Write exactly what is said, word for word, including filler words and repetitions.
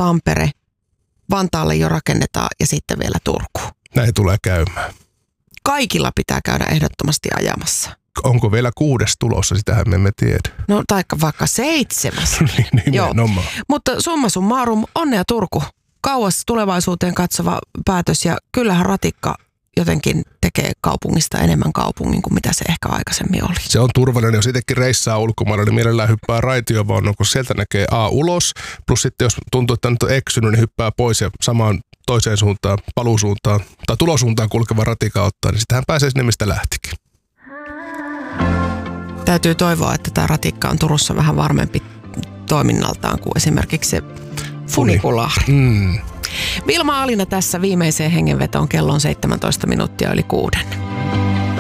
Tampere, Vantaalle jo rakennetaan ja sitten vielä Turku. Näin tulee käymään. Kaikilla pitää käydä ehdottomasti ajamassa. Onko vielä kuudes tulossa, sitähän me emme tiedä. No taikka vaikka seitsemäs. niin, Joo. Nomma. Mutta summa summarum, onnea Turku. Kauas tulevaisuuteen katsova päätös ja kyllähän ratikka jotenkin tekee kaupungista enemmän kaupungin kuin mitä se ehkä aikaisemmin oli. Se on turvallinen, jos itsekin reissaa ulkomailla, niin mielellään hyppää raitiovaunua, kun sieltä näkee A ulos, plus sitten jos tuntuu, että nyt on eksynyt, niin hyppää pois ja samaan toiseen suuntaan, paluusuuntaan tai tulosuuntaan kulkeva ratika ottaa, niin sitähän pääsee sinne, mistä lähtikin. Täytyy toivoa, että tämä ratikka on Turussa vähän varmempi toiminnaltaan kuin esimerkiksi se funikulahri. Mm. Vilma Alina tässä viimeiseen hengenvetoon, kello on seitsemäntoista minuuttia yli kuuden.